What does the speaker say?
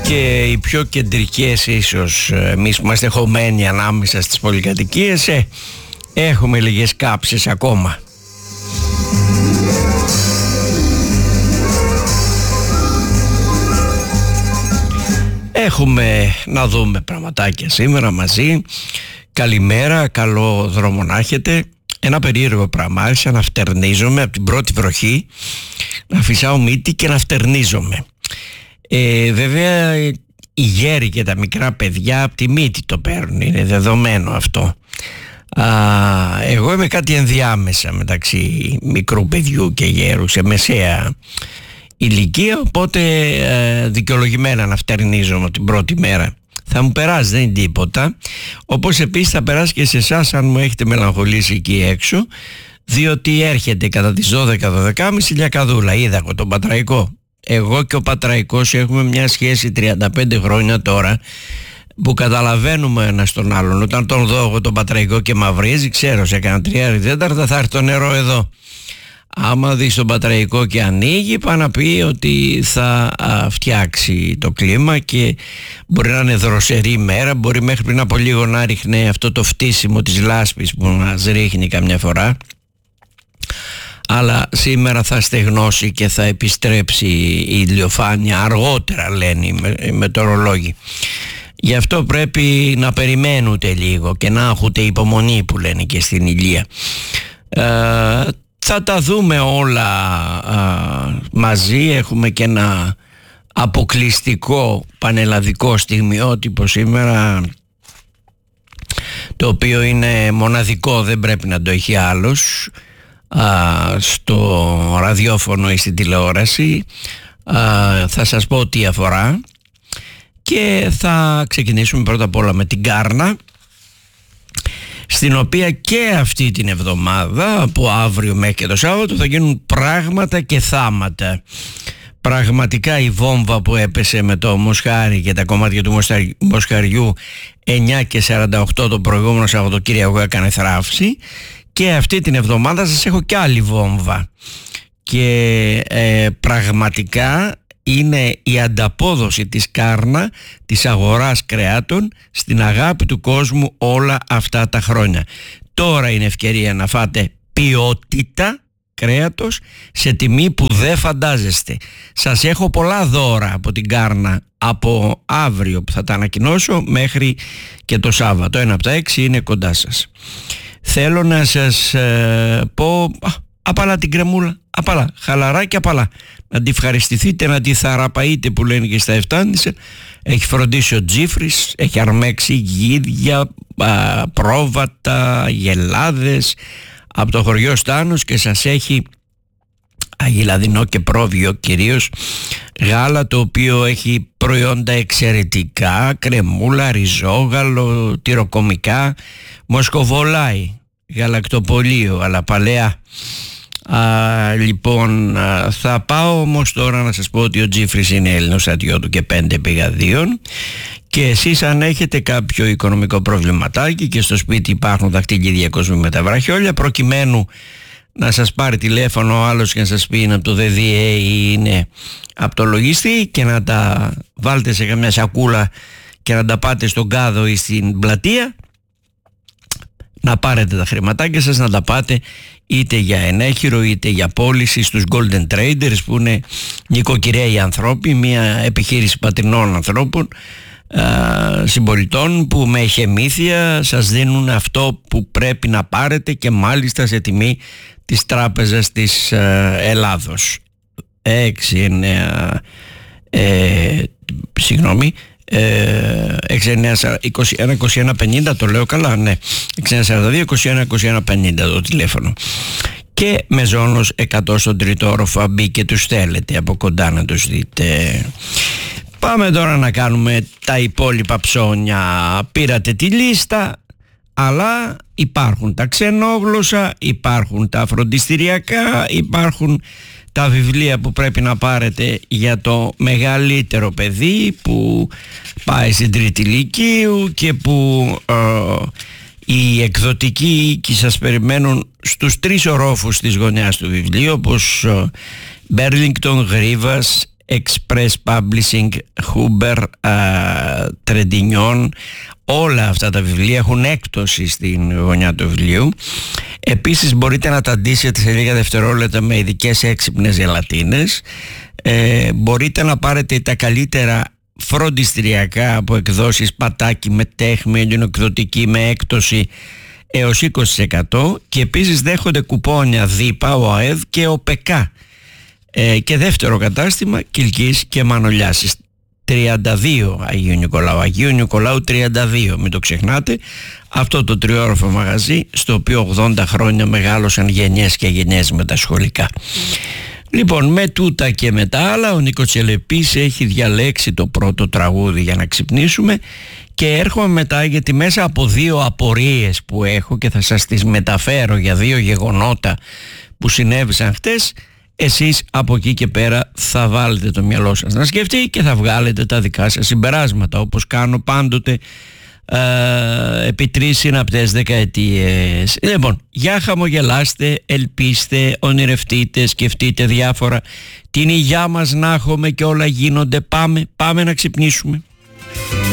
και οι πιο κεντρικές ίσως, εμείς που είμαστε χωμένοι ανάμεσα στις πολυκατοικίες, έχουμε λίγες κάψεις ακόμα. Έχουμε να δούμε πραγματάκια σήμερα μαζί. Καλημέρα, καλό δρόμο να έχετε. Ένα περίεργο πράγμα, άρχισα να φτερνίζομαι από την πρώτη βροχή, να φυσάω μύτη και να φτερνίζομαι. Βέβαια οι γέροι και τα μικρά παιδιά από τη μύτη το παίρνουν, είναι δεδομένο αυτό. Εγώ είμαι κάτι ενδιάμεσα μεταξύ μικρού παιδιού και γέρου, σε μεσαία ηλικία, οπότε δικαιολογημένα να φτερνίζομαι την πρώτη μέρα. Θα μου περάσει, δεν είναι τίποτα. Όπως επίσης θα περάσει και σε εσάς αν μου έχετε μελαγχολήσει εκεί έξω, διότι έρχεται κατά τις 12-12.30 λιακαδούλα. Είδα εγώ τον Πατραϊκό. Εγώ και ο Πατραϊκός έχουμε μια σχέση 35 χρόνια τώρα, που καταλαβαίνουμε ένας τον άλλον. Όταν τον δω εγώ τον Πατραϊκό και μαυρίζει, ξέρω σε κανένα 3 θα έρθει το νερό εδώ. Άμα δεις τον Πατραϊκό και ανοίγει, πάει να πει ότι θα φτιάξει το κλίμα και μπορεί να είναι δροσερή μέρα, μπορεί μέχρι πριν από λίγο να ρίχνει αυτό το φτύσιμο της λάσπης που μας ρίχνει καμιά φορά, αλλά σήμερα θα στεγνώσει και θα επιστρέψει η ηλιοφάνεια αργότερα, λένε οι μετεωρολόγοι. Γι' αυτό πρέπει να περιμένετε λίγο και να έχετε υπομονή, που λένε και στην Ηλία. Θα τα δούμε όλα μαζί. Έχουμε και ένα αποκλειστικό πανελλαδικό στιγμιότυπο σήμερα, το οποίο είναι μοναδικό, δεν πρέπει να το έχει άλλος, στο ραδιόφωνο ή στην τηλεόραση. Θα σας πω τι αφορά και θα ξεκινήσουμε πρώτα απ' όλα με την Κάρνα, στην οποία και αυτή την εβδομάδα, από αύριο μέχρι και το Σάββατο, θα γίνουν πράγματα και θάματα. Πραγματικά η βόμβα που έπεσε με το Μοσχάρι και τα κομμάτια του Μοσχαριού 9:48 το προηγούμενο Σαββατοκύριακο έκανε θράψη, και αυτή την εβδομάδα σας έχω κι άλλη βόμβα, και πραγματικά είναι η ανταπόδοση της Κάρνα, της αγοράς κρεάτων, στην αγάπη του κόσμου όλα αυτά τα χρόνια. Τώρα είναι ευκαιρία να φάτε ποιότητα κρέατος σε τιμή που δεν φαντάζεστε. Σας έχω πολλά δώρα από την Κάρνα από αύριο που θα τα ανακοινώσω μέχρι και το Σάββατο. Ένα από τα 6 είναι κοντά σας. Θέλω να σας πω απαλά την κρεμούλα, απαλά, χαλαρά και απαλά. Να τη ευχαριστηθείτε, να τη θαραπαείτε, που λένε και στα Εφτάνησα. Έχει φροντίσει ο Τζίφρης, έχει αρμέξει γίδια, πρόβατα, γελάδες από το χωριό Στάνος, και σας έχει αγιλαδινό και πρόβιο κυρίως γάλα, το οποίο έχει προϊόντα εξαιρετικά, κρεμούλα, ριζόγαλο, τυροκομικά, μοσκοβολάι, γαλακτοπολείο, αλλά παλαιά. Λοιπόν, θα πάω όμως τώρα να σας πω ότι ο Τζίφρης είναι Έλληνος στρατιώτου και 5 πηγαδίων, και εσείς αν έχετε κάποιο οικονομικό προβληματάκι και στο σπίτι υπάρχουν δαχτυλίδια με τα βραχιόλια, προκειμένου να σας πάρει τηλέφωνο ο άλλος και να σας πει είναι από το ΔΔΕ ή είναι από το λογιστή, και να τα βάλετε σε καμιά σακούλα και να τα πάτε στον Κάδο ή στην πλατεία, να πάρετε τα χρηματάκια σας, να τα πάτε είτε για ενέχειρο είτε για πώληση στους Golden Traders, που είναι νοικοκυρέοι ανθρώποι, μια επιχείρηση πατρινών ανθρώπων, συμπολιτών, που με εχεμήθεια σας δίνουν αυτό που πρέπει να πάρετε, και μάλιστα σε τιμή της Τράπεζας της Ελλάδος. 21-50, το λέω καλά, ναι, 61-42-21-21-50 το τηλέφωνο, και Μεζόνος 100 στον τρίτο όροφο. Μπήκε, τους θέλετε από κοντά να τους δείτε. Πάμε τώρα να κάνουμε τα υπόλοιπα ψώνια. Πήρατε τη λίστα, αλλά υπάρχουν τα ξενόγλωσσα, υπάρχουν τα φροντιστηριακά, υπάρχουν τα βιβλία που πρέπει να πάρετε για το μεγαλύτερο παιδί που πάει στην τρίτη λυκείου, και που οι εκδοτικοί οίκοι σας περιμένουν στους 3 ορόφους της γωνιάς του βιβλίου, όπως Μπέρλινγκτον, Γρίβας, Express Publishing, Huber, Τρεντινιόν. Όλα αυτά τα βιβλία έχουν έκπτωση στην γωνιά του βιβλίου. Επίσης μπορείτε να τα αντίσετε σε λίγα δευτερόλεπτα με ειδικές έξυπνες γελατίνες. Μπορείτε να πάρετε τα καλύτερα φροντιστηριακά από εκδόσεις Πατάκη με τέχμη, ελληνοεκδοτική με έκπτωση έως 20%, και επίσης δέχονται κουπόνια ΔΥΠΑ, ο ΑΕΔ και ο ΠΕΚΑ. Και δεύτερο κατάστημα Κιλκής και Μανολιάς, 32 Αγίου Νικολάου 32, μην το ξεχνάτε, αυτό το τριόροφο μαγαζί στο οποίο 80 χρόνια μεγάλωσαν γενιές και γενιές με τα σχολικά. Λοιπόν, με τούτα και με τα άλλα, ο Νίκος Τσελεπής έχει διαλέξει το πρώτο τραγούδι για να ξυπνήσουμε, και έρχομαι μετά, γιατί μέσα από δύο απορίες που έχω και θα σας τις μεταφέρω για δύο γεγονότα που συνέβησαν χτες, εσείς από εκεί και πέρα θα βάλετε το μυαλό σας να σκεφτεί και θα βγάλετε τα δικά σας συμπεράσματα, όπως κάνω πάντοτε επί 3 συναπτές δεκαετίες. Λοιπόν, για χαμογελάστε, ελπίστε, ονειρευτείτε, σκεφτείτε διάφορα. Την υγειά μας να έχουμε και όλα γίνονται. Πάμε να ξυπνήσουμε.